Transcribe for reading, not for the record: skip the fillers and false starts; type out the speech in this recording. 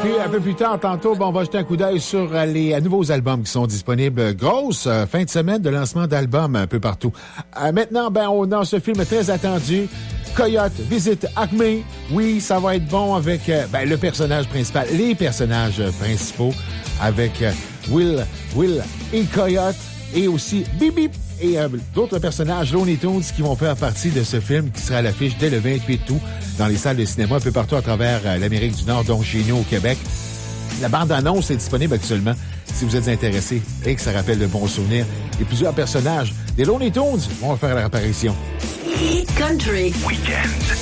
puis un peu plus tard, tantôt, on va jeter un coup d'œil sur les nouveaux albums qui sont disponibles. Grosse fin de semaine de lancement d'albums un peu partout. Maintenant, on a ce film très attendu. Coyote visite Acme. Oui, ça va être bon avec le personnage principal, les personnages principaux avec Will et Coyote et aussi Bip Bip et d'autres personnages Looney Tunes qui vont faire partie de ce film qui sera à l'affiche dès le 28 août dans les salles de cinéma un peu partout à travers l'Amérique du Nord, dont chez nous au Québec. La bande-annonce est disponible actuellement si vous êtes intéressé et que ça rappelle de bons souvenirs. Et plusieurs personnages des Looney Tunes vont faire leur apparition. Country Weekend.